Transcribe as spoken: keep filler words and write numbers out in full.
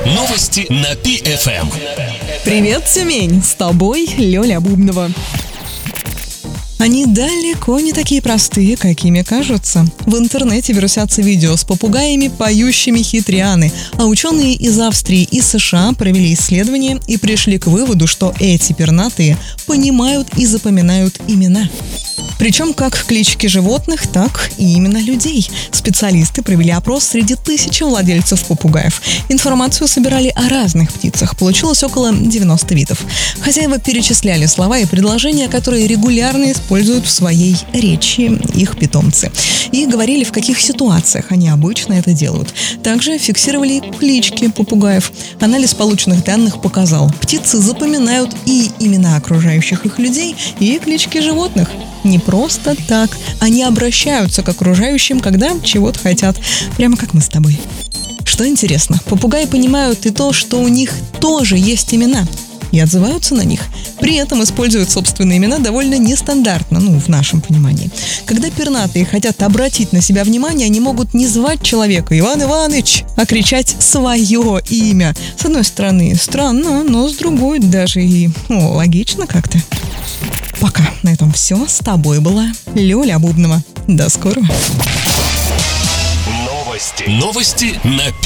Новости на Пи эф эм. Привет, Тюмень! С тобой Лёля Бубнова. Они далеко не такие простые, какими кажутся. В интернете вирусятся видео с попугаями, поющими хитрианы, а ученые из Австрии и США провели исследование и пришли к выводу, что эти пернатые понимают и запоминают имена. Причем как клички животных, так и имена людей. Специалисты провели опрос среди тысячи владельцев попугаев. Информацию собирали о разных птицах. Получилось около девяноста видов. Хозяева перечисляли слова и предложения, которые регулярно используют в своей речи их питомцы. И говорили, в каких ситуациях они обычно это делают. Также фиксировали клички попугаев. Анализ полученных данных показал, птицы запоминают и имена окружающих их людей, и клички животных. Не просто так. Они обращаются к окружающим, когда чего-то хотят. Прямо как мы с тобой. Что интересно, попугаи понимают и то, что у них тоже есть имена. И отзываются на них. При этом используют собственные имена довольно нестандартно, ну, в нашем понимании. Когда пернатые хотят обратить на себя внимание, они могут не звать человека «Иван Иваныч», а кричать свое имя. С одной стороны, странно, но с другой даже и ну, логично как-то. Пока. На этом все. С тобой была Лёля Бубнова. До скорого. Новости. Новости на Пи